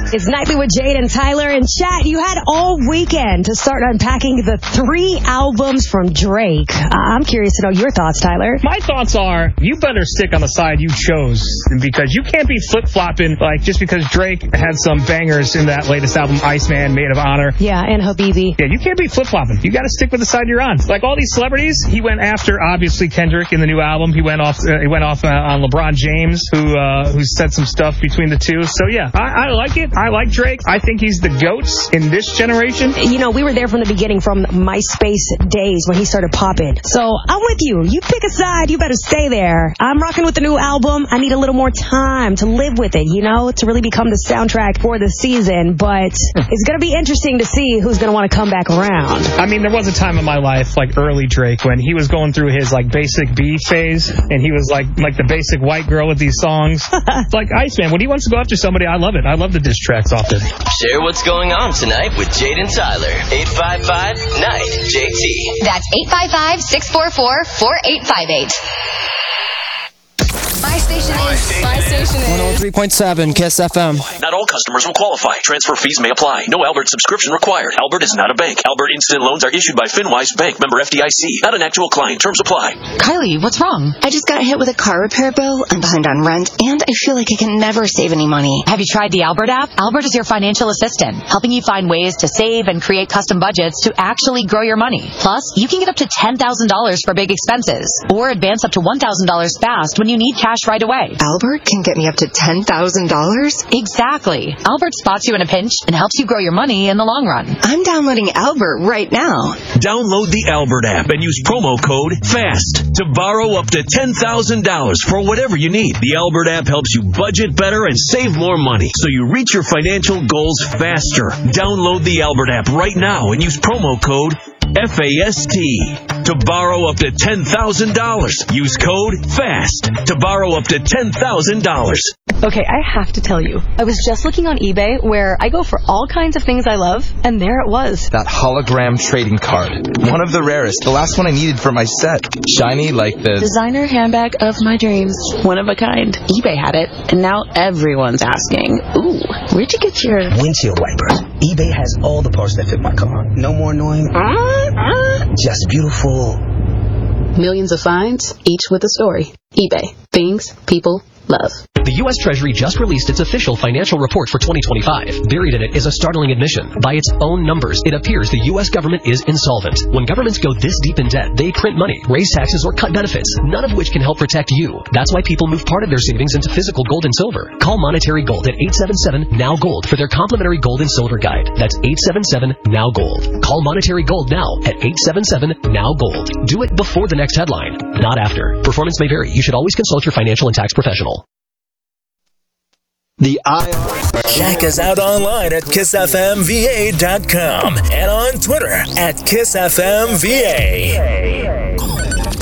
It's Nightly with Jade and Tyler. And chat, you had all weekend to start unpacking the 3 albums from Drake. I'm curious to know your thoughts, Tyler. My thoughts are, you better stick on the side you chose, because you can't be flip-flopping, like, just because Drake had some bangers in that latest album, Iceman, Maid of Honor. Yeah, and Habibi. Yeah, you can't be flip-flopping. You got to stick with the side you're on. Like all these celebrities, he went after, obviously, Kendrick in the new album. He went off on LeBron James, who said some stuff between the two. So, yeah, I like it. I like Drake. I think he's the GOAT in this generation. You know, we were there from the beginning, from MySpace days when he started popping. So I'm with you. You pick a side, you better stay there. I'm rocking with the new album. I need a little more time to live with it, you know, to really become the soundtrack for the season. But it's going to be interesting to see who's going to want to come back around. I mean, there was a time in my life, like early Drake, when he was going through his like basic B phase, and he was like the basic white girl with these songs. It's like Iceman. When he wants to go after somebody, I love it. I love the diss tracks often. Share what's going on tonight with Jade and Tyler. 855-NIGHT-JT. That's 855-644-4858. My station is 103.7 KISS FM. Not all customers will qualify. Transfer fees may apply. No Albert subscription required. Albert is not a bank. Albert Instant Loans are issued by FinWise Bank, member FDIC. Not an actual client. Terms apply. Kylie, what's wrong? I just got hit with a car repair bill. I'm behind on rent, and I feel like I can never save any money. Have you tried the Albert app? Albert is your financial assistant, helping you find ways to save and create custom budgets to actually grow your money. Plus, you can get up to $10,000 for big expenses, or advance up to $1,000 fast when you need cash right away. Albert can get me up to $10,000? Exactly. Albert spots you in a pinch and helps you grow your money in the long run. I'm downloading Albert right now. Download the Albert app and use promo code FAST to borrow up to $10,000 for whatever you need. The Albert app helps you budget better and save more money, so you reach your financial goals faster. Download the Albert app right now and use promo code FAST to borrow up to $10,000. Use code FAST to borrow up to $10,000. Okay, I have to tell you, I was just looking on eBay, where I go for all kinds of things I love, and there it was. That hologram trading card. One of the rarest. The last one I needed for my set. Shiny like the designer handbag of my dreams. One of a kind. eBay had it, and now everyone's asking, ooh, where'd you get your windshield wipers? eBay has all the parts that fit my car. No more annoying. Just beautiful. Millions of finds, each with a story. eBay. Things people love. The U.S. Treasury just released its official financial report for 2025. Buried in it is a startling admission. By its own numbers, it appears the U.S. government is insolvent. When governments go this deep in debt, they print money, raise taxes, or cut benefits, none of which can help protect you. That's why people move part of their savings into physical gold and silver. Call Monetary Gold at 877-NOW-GOLD for their complimentary gold and silver guide. That's 877-NOW-GOLD. Call Monetary Gold now at 877-NOW-GOLD. Do it before the next headline, not after. Performance may vary. You should always consult your financial and tax professional. Check us out online at KissFMVA.com and on Twitter at KissFMVA.